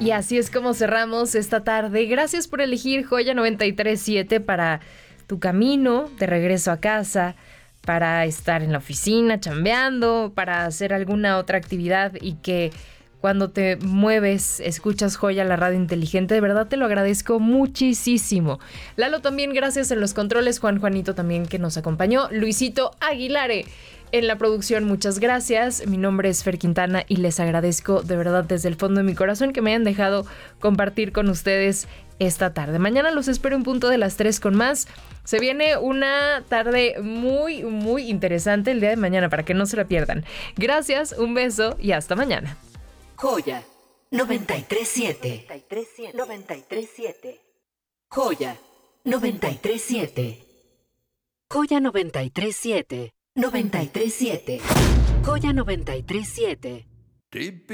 Y así es como cerramos esta tarde. Gracias por elegir Joya 93.7 para tu camino de regreso a casa, para estar en la oficina chambeando, para hacer alguna otra actividad y que cuando te mueves escuchas Joya, la radio inteligente. De verdad te lo agradezco muchísimo. Lalo también, gracias en los controles. Juanito también que nos acompañó. Luisito Aguilare en la producción, muchas gracias. Mi nombre es Fer Quintana y les agradezco de verdad desde el fondo de mi corazón que me hayan dejado compartir con ustedes esta tarde. Mañana los espero en punto de las 3 con más. Se viene una tarde muy, muy interesante el día de mañana para que no se la pierdan. Gracias, un beso y hasta mañana. Joya 93.7. 93.7. Joya 93.7. Joya 93.7. 93.7. Joya 93.7.